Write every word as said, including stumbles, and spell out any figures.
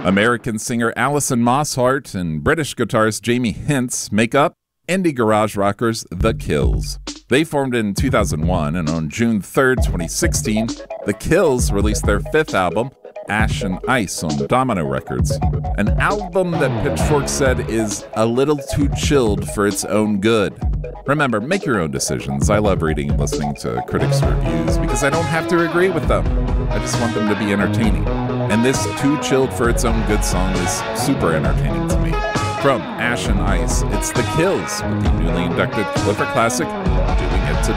American singer Alison Mosshart and British guitarist Jamie Hintz make up indie garage rockers The Kills. They formed in two thousand one, and on June third, twenty sixteen, The Kills released their fifth album, Ash and Ice, on Domino Records. An album that Pitchfork said is a little too chilled for its own good. Remember, make your own decisions. I love reading and listening to critics' reviews because I don't have to agree with them. I just want them to be entertaining. And this too chilled for its own good song is super entertaining to me. From Ash and Ice, it's The Kills with the newly inducted Clifford Classic, Doing It Today.